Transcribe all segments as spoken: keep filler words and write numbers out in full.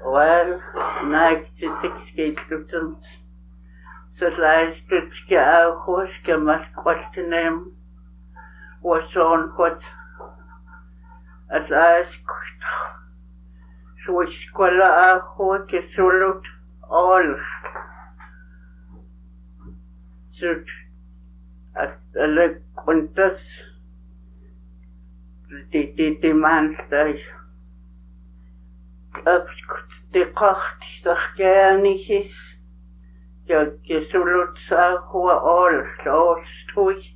Well, ninety-six kilometers. Så leistut ska ahus ska masqualtinem. Was on what as asked. So skola ahu ke sulut all. So at alle kontas die die die manstage. De kocht toch gerne is. Je je zult zo hoe al zo stoei.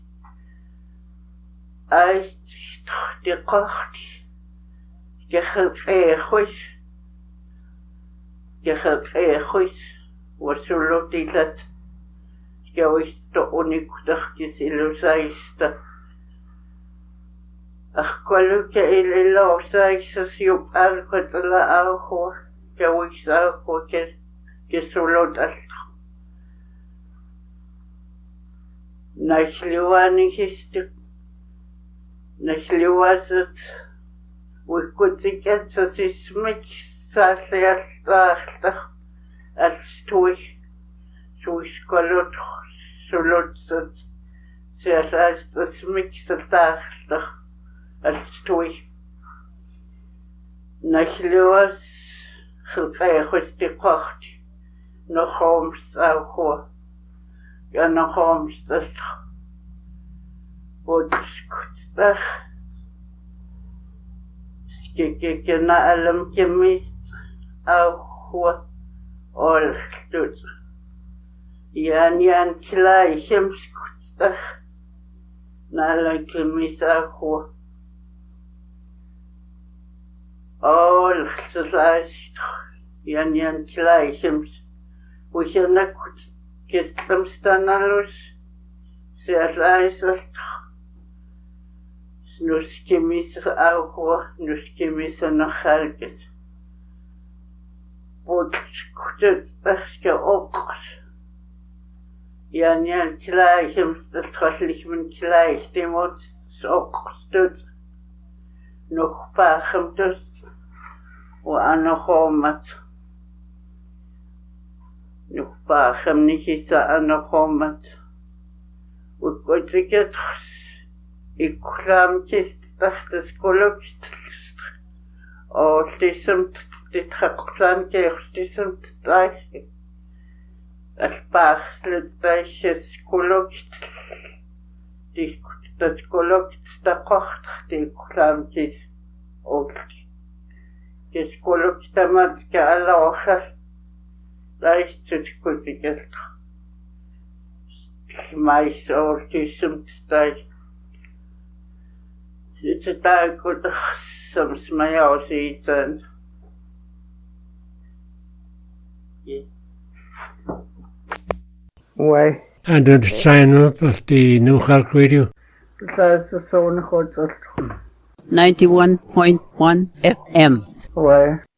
Als de kocht. Je hebt er goed. Je hebt er goed. Wat zult die dat? Je is toch uniek dat je zilusaist. Ach, kwaluk je ile losaist als je op alcohol la auho. Je is auho je je zult als. Нашливаних истек, нашливазат, выкутикятся си смыть саслиастахтах, отстой, суисколот, сулотсат, сиасаста смыть сатахтах, отстой. Нашливаз, хилкаяхостикахти, нохомс аухо. Ja nog eens dat wordt goed. Kijk je naar allem gemist, ook al doet. Ja, niet een klein gemist. Naar allem gemist ook. Al gezegd, ja, niet een klein gemist. Hoe je naar goed. Jestem stanalus, se aslaisat. Snuskimis auho, nuskimis anachalget. Botskutet aske okos. Jan jan kleichem, das trotzdlich min kleich, dem uns okostut. Noch pachem dus, o anochomat. Nog pachem niet is aan de grond. Ik word ik het. Ik kwam just dat de school oh, stisem dit geklaan keer stisem thuis. Het paag slut thuis school die dat school dat kocht die kwam just ook. Die school dat maar ke Allah. Leicht zu kutiges. Mais or tisum stai. It's a tag good some smiles eaten. Why? And did sign up at the New Halk Radio? That's the phone hot. ninety-one point one F M. Why?